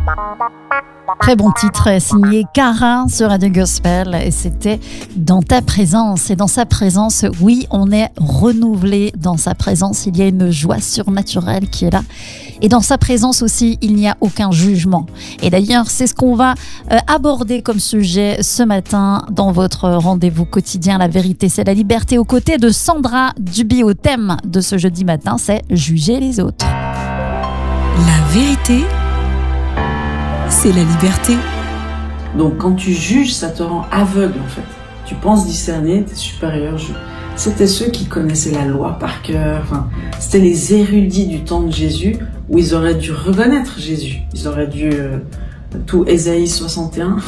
Très bon titre signé Cara sur Radio Gospel et c'était Dans ta présence. Et dans sa présence, oui, on est renouvelé. Dans sa présence, il y a une joie surnaturelle qui est là. Et dans sa présence aussi, il n'y a aucun jugement. Et d'ailleurs, c'est ce qu'on va aborder comme sujet ce matin dans votre rendez-vous quotidien. La vérité, c'est la liberté, aux côtés de Sandra Duby. Au thème de ce jeudi matin, c'est juger les autres. La vérité, c'est la liberté. Donc quand tu juges, ça te rend aveugle en fait. Tu penses discerner, t'es supérieur. C'était ceux qui connaissaient la loi par cœur. Enfin, c'était les érudits du temps de Jésus où ils auraient dû reconnaître Jésus. Ils auraient dû tout Ésaïe 61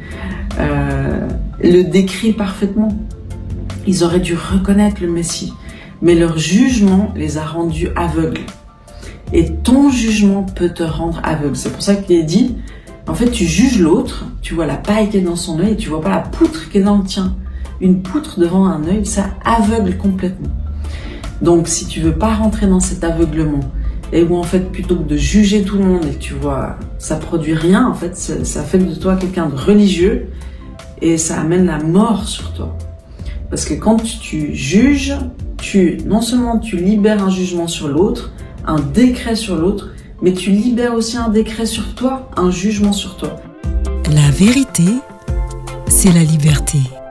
le décrit parfaitement. Ils auraient dû reconnaître le Messie. Mais leur jugement les a rendus aveugles. Et ton jugement peut te rendre aveugle. C'est pour ça qu'il est dit, en fait, tu juges l'autre, tu vois la paille qui est dans son œil et tu vois pas la poutre qui est dans le tien. Une poutre devant un œil, ça aveugle complètement. Donc, si tu veux pas rentrer dans cet aveuglement, et où en fait, plutôt que de juger tout le monde et que tu vois, ça produit rien, en fait, ça fait de toi quelqu'un de religieux et ça amène la mort sur toi. Parce que quand tu juges, non seulement tu libères un jugement sur l'autre, un décret sur l'autre, mais tu libères aussi un décret sur toi, un jugement sur toi. La vérité, c'est la liberté.